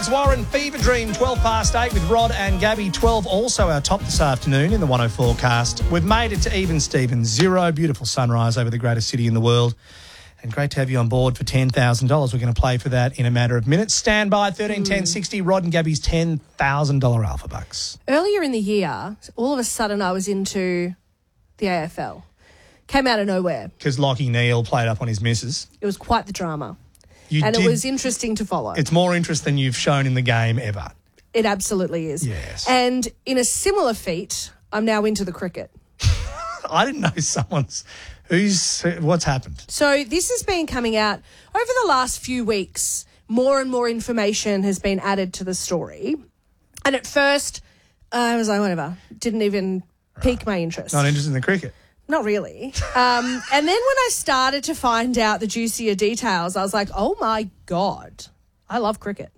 Alex Warren, Fever Dream, 12 past 8 with Rod and Gabby. 12 also our top this afternoon in the 104 cast. We've made it to even Stevens 0. Beautiful sunrise over the greatest city in the world. And great to have you on board for $10,000. We're going to play for that in a matter of minutes. Stand by, 131060, Rod and Gabby's $10,000 Alpha Bucks. Earlier in the year, all of a sudden I was into the AFL. Came out of nowhere. Because Lachie Neale played up on his missus. It was quite the drama. It was interesting to follow. It's more interest than you've shown in the game ever. It absolutely is. Yes. And in a similar feat, I'm now into the cricket. I didn't know what's happened? So this has been coming out over the last few weeks. More and more information has been added to the story. And at first, I was like, whatever. Didn't even pique my interest. Not interested in the cricket? Not really. And then when I started to find out the juicier details, I was like, oh, my God, I love cricket.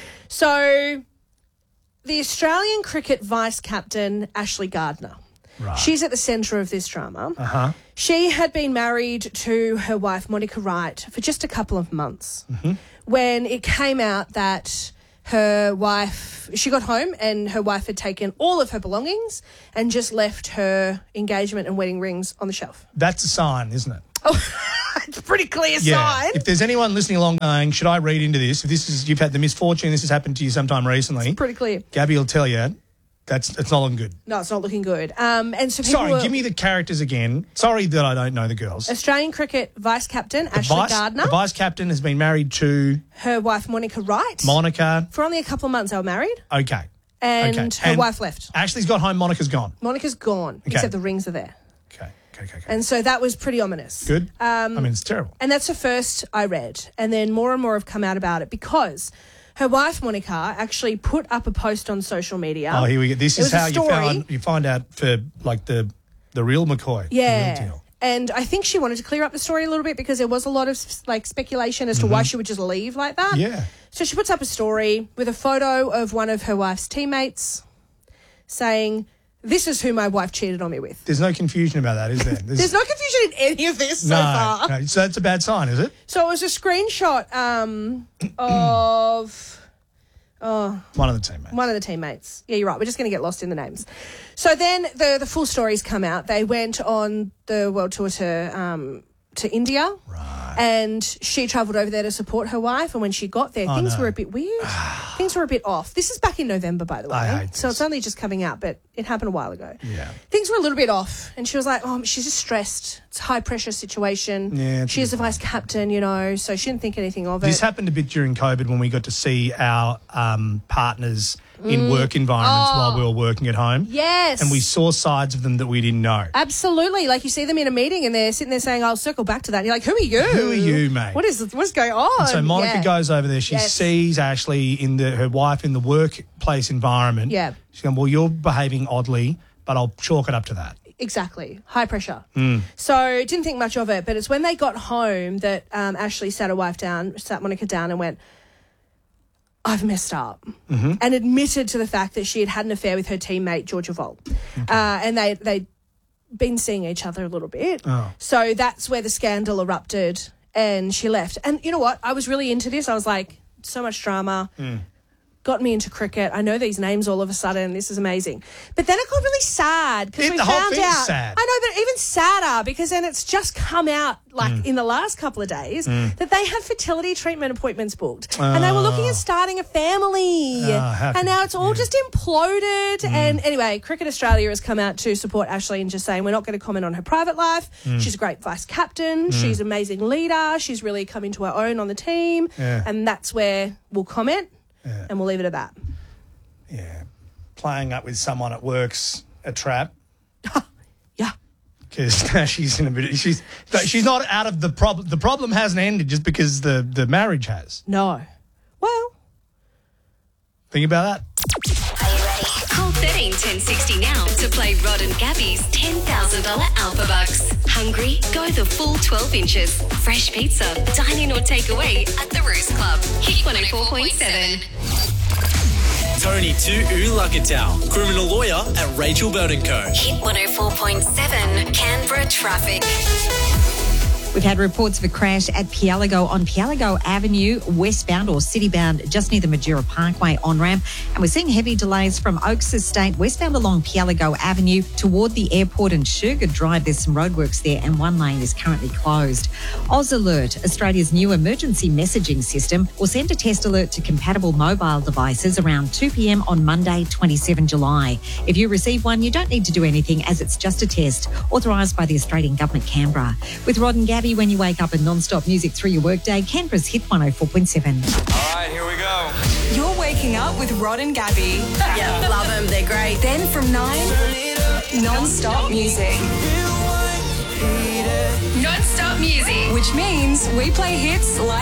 So the Australian cricket vice-captain, Ashley Gardner, she's at the centre of this drama. Uh-huh. She had been married to her wife, Monica Wright, for just a couple of months when it came out that she got home and her wife had taken all of her belongings and just left her engagement and wedding rings on the shelf. That's a sign, isn't it? Oh, it's a pretty clear sign. If there's anyone listening along going, should I read into this? If you've had the misfortune, this has happened to you sometime recently. It's pretty clear. Gabby will tell you. It's not looking good. No, it's not looking good. And so give me the characters again. Sorry that I don't know the girls. Australian cricket vice-captain, Ashley Gardner. The vice-captain has been married to... her wife, Monica Wright. Monica. For only a couple of months they were married. Okay. And her wife left. Ashley's got home, Monica's gone. Monica's gone, except the rings are there. Okay. And so that was pretty ominous. Good. It's terrible. And that's the first I read. And then more and more have come out about it because... her wife, Monica, actually put up a post on social media. Oh, here we go. This is how you find out for, like, the real McCoy. Yeah. The real deal. And I think she wanted to clear up the story a little bit because there was a lot of, like, speculation as to why she would just leave like that. Yeah. So she puts up a story with a photo of one of her wife's teammates saying, this is who my wife cheated on me with. There's no confusion about that, is there? There's no confusion in any of this so far. No, so that's a bad sign, is it? So it was a screenshot of... one of the teammates. One of the teammates. Yeah, you're right. We're just going to get lost in the names. So then the full stories come out. They went on the world tour to India. Right. And she travelled over there to support her wife. And when she got there, things were a bit weird. Things were a bit off. This is back in November, by the way. I hate this. So it's only just coming out, but it happened a while ago. Yeah. Things were a little bit off. And she was like, she's just stressed. It's a high-pressure situation. Yeah, she is a vice-captain, so she didn't think anything of it. This happened a bit during COVID when we got to see our partners in work environments while we were working at home. Yes. And we saw sides of them that we didn't know. Absolutely. Like you see them in a meeting and they're sitting there saying, I'll circle back to that. And you're like, who are you? Who are you, mate? What's going on? And so Monica goes over there. She sees Ashley her wife in the workplace environment. Yeah. She's going, well, you're behaving oddly, but I'll chalk it up to that. Exactly. High pressure. So didn't think much of it. But it's when they got home that Ashley sat Monica down and went, I've messed up, and admitted to the fact that she had an affair with her teammate, Georgia Voll. Okay. And they'd been seeing each other a little bit. Oh. So that's where the scandal erupted and she left. And you know what? I was really into this. I was like, so much drama. Got me into cricket. I know these names all of a sudden. This is amazing. But then it got really sad because we found out. Sad. I know, but even sadder because then it's just come out in the last couple of days that they had fertility treatment appointments booked and they were looking at starting a family. And now it's all just imploded. And anyway, Cricket Australia has come out to support Ashley and just saying we're not going to comment on her private life. She's a great vice captain. She's an amazing leader. She's really come into her own on the team. And that's where we'll comment. Yeah. And we'll leave it at that. Yeah. Playing up with someone at work's a trap. Yeah. Because now she's in a bit... She's not out of the problem. The problem hasn't ended just because the marriage has. No. Well. Think about that. Are you ready? Call 13 1060 now to play Rod and Gabby's $10,000 Alpha Bucks. Hungry? Go the full 12 inches. Fresh pizza, dine in or take away at the Roost Club. Hit 104.7. Tony to Ulakatau, criminal lawyer at Rachel Bird & Co. Hit 104.7 Canberra Traffic. We've had reports of a crash at Pielago on Pielago Avenue, westbound or citybound, just near the Majura Parkway on-ramp. And we're seeing heavy delays from Oaks Estate, westbound along Pielago Avenue toward the airport and Sugar Drive. There's some roadworks there and one lane is currently closed. Oz Alert, Australia's new emergency messaging system, will send a test alert to compatible mobile devices around 2 p.m. on Monday, 27 July. If you receive one, you don't need to do anything as it's just a test authorised by the Australian Government, Canberra. With Rod and Gabby, when you wake up and non-stop music through your workday, Canberra's Hit 104.7. All right, here we go. You're waking up with Rod and Gabby. Yeah, love them. They're great. Then from 9, non-stop music. Non-stop music. Which means we play hits like